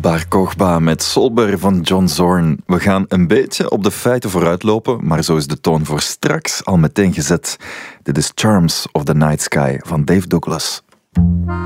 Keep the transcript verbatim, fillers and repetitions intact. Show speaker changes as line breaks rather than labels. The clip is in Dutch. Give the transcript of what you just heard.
Bar Kochba met Solberg van John Zorn. We gaan een beetje op de feiten vooruitlopen, maar zo is de toon voor straks al meteen gezet. Dit is Charms of the Night Sky van Dave Douglas.